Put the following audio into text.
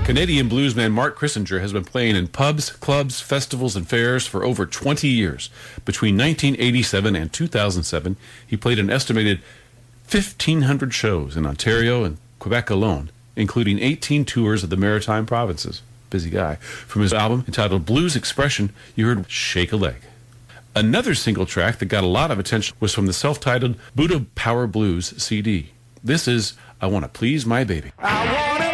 Canadian bluesman Mark Kissinger has been playing in pubs, clubs, festivals, and fairs for over 20 years. Between 1987 and 2007, he played an estimated 1,500 shows in Ontario and Quebec alone, including 18 tours of the Maritime provinces. Busy guy. From his album entitled Blues Expression, you heard Shake a Leg. Another single track that got a lot of attention was from the self-titled Buddha Power Blues CD. This is I Want to Please My Baby. I want